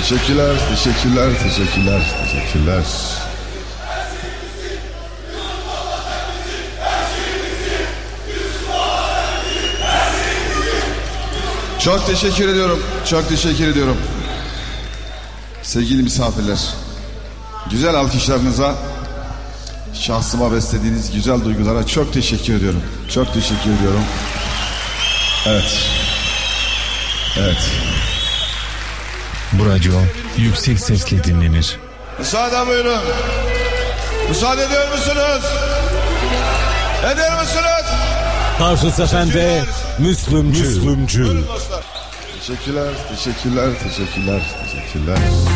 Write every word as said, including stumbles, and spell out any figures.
Teşekkürler, teşekkürler, teşekkürler, teşekkürler. Çok teşekkür ediyorum, çok teşekkür ediyorum. Sevgili misafirler, güzel alkışlarınıza, şahsıma beslediğiniz güzel duygulara çok teşekkür ediyorum. Çok teşekkür ediyorum. Evet. Evet. Bu radyo yüksek sesle dinlenir. Müsaade buyurun. Müsaade ediyor musunuz? Eder misiniz? Tarsus Efendi, Müslümcü. Müslümcü. Teşekkürler, teşekkürler, teşekkürler, teşekkürler.